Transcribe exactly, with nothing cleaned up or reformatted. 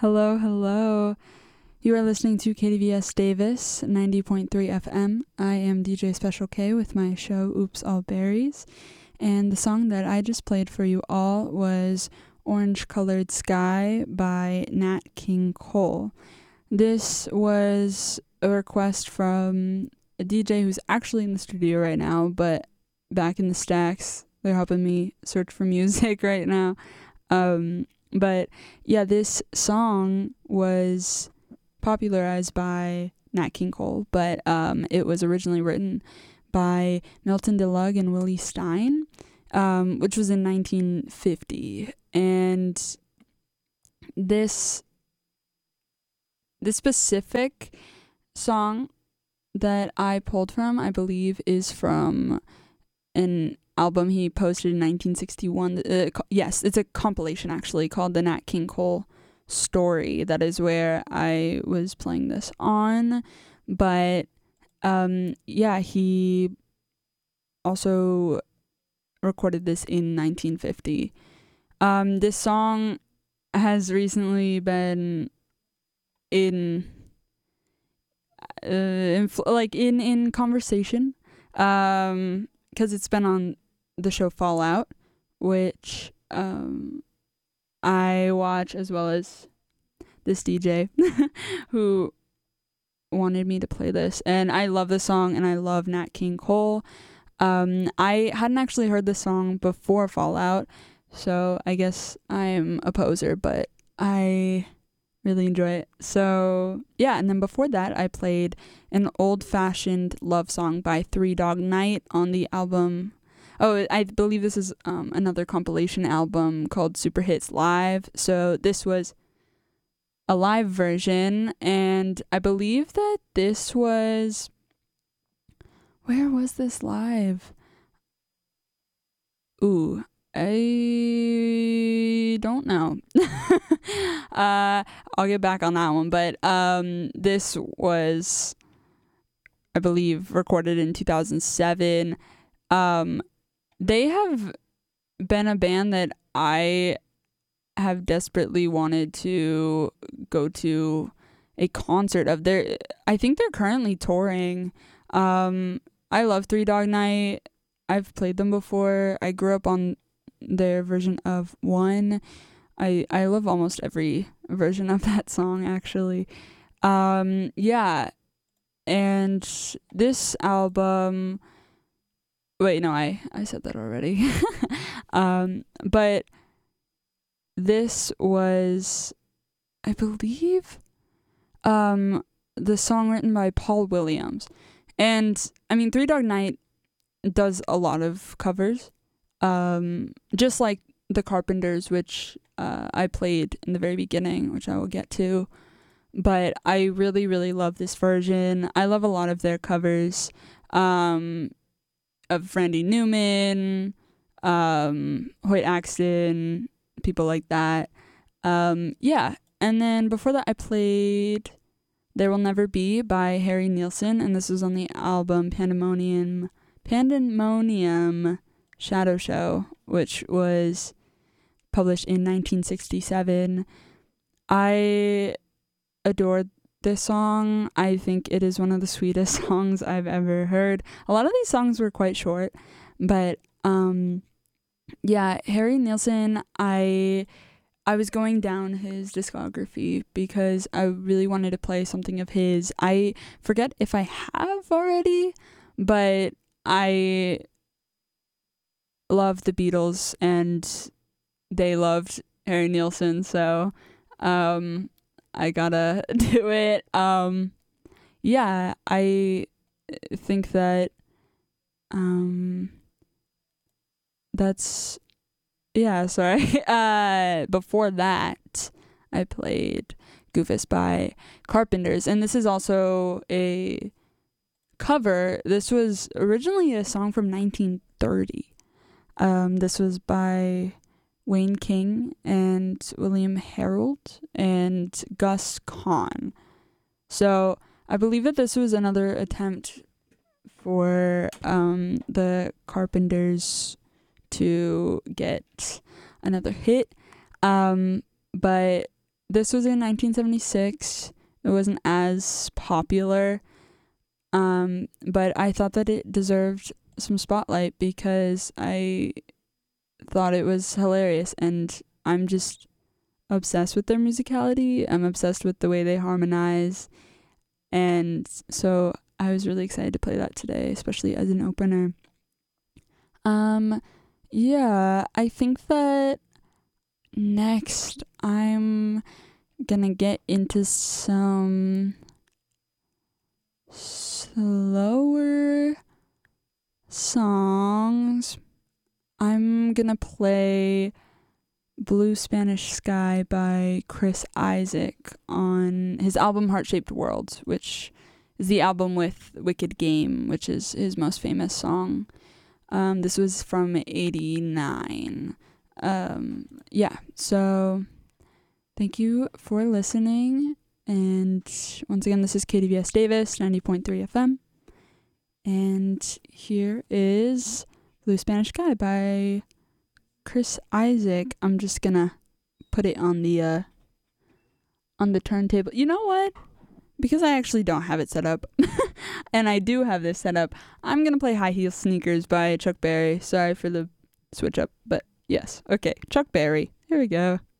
Hello, hello. You are listening to K D V S Davis, ninety point three F M. I am D J Special K with my show Oops All Berries. And the song that I just played for you all was Orange Colored Sky by Nat King Cole. This was a request from a D J who's actually in the studio right now, but back in the stacks. They're helping me search for music right now. Um, but yeah, this song was popularized by Nat King Cole, but um, it was originally written by Milton DeLugg and Willie Stein, um, which was in nineteen fifty. And this this specific song that I pulled from, I believe, is from an album he posted in nineteen sixty-one. Uh, co- yes, it's a compilation actually called the Nat King Cole Story. That is where I was playing this on. But um, yeah, he also recorded this in nineteen fifty. Um, this song has recently been in, uh, in like in in conversation, um, because it's been on the show Fallout, which um I watch, as well as this D J who wanted me to play this, and I love this song and I love Nat King Cole. Um, I hadn't actually heard this song before Fallout, so I guess I'm a poser, but I really enjoy it. So yeah, and then before that I played an old-fashioned love song by Three Dog Night on the album. Oh, I believe this is um, another compilation album called Super Hits Live. So this was a live version, and I believe that this was... Where was this live? Ooh, I don't know. uh, I'll get back on that one. But um, this was, I believe, recorded in two thousand seven. Um, they have been a band that I have desperately wanted to go to a concert of. Their, I think they're currently touring. Um, I love Three Dog Night. I've played them before. I grew up on their version of One. I, I love almost every version of that song, actually. Um, yeah. And this album... Wait, no, I, I said that already. um, but this was, I believe, um, the song written by Paul Williams. And, I mean, Three Dog Night does a lot of covers, um, just like the Carpenters, which uh, I played in the very beginning, which I will get to. But I really, really love this version. I love a lot of their covers, um, of Randy Newman, um, Hoyt Axton, people like that. Um, yeah, and then before that I played There Will Never Be by Harry Nilsson, and this was on the album Pandemonium Pandemonium Shadow Show, which was published in nineteen sixty-seven. I adored this song. I think it is one of the sweetest songs I've ever heard. A lot of these songs were quite short, but um, yeah, Harry Nilsson, I I was going down his discography because I really wanted to play something of his. I forget if I have already, but I love the Beatles and they loved Harry Nilsson, so um, I gotta do it. Um, yeah, I think that um, that's... Yeah, sorry. Uh, before that, I played Goofus by Carpenters, and this is also a cover. This was originally a song from nineteen thirty. Um, this was by Wayne King and William Harold and Gus Kahn. So I believe that this was another attempt for um, the Carpenters to get another hit, um, but this was in nineteen seventy-six. It wasn't as popular, um, but I thought that it deserved some spotlight because I thought it was hilarious, and I'm just obsessed with their musicality. I'm obsessed with the way they harmonize, and so I was really excited to play that today, especially as an opener. Um, yeah, I think that next I'm gonna get into some slower songs. I'm gonna play Blue Spanish Sky by Chris Isaak on his album Heart-Shaped World, which is the album with Wicked Game, which is his most famous song. Um, this was from eighty-nine. Um, yeah, so thank you for listening. And once again, this is K D V S Davis, ninety point three F M. And here is Blue Spanish Sky by Chris Isaak. I'm just gonna put it on the uh, on the turntable. You know what? Because I actually don't have it set up, and I do have this set up, I'm gonna play High Heel Sneakers by Chuck Berry. Sorry for the switch up, but yes. Okay, Chuck Berry. Here we go.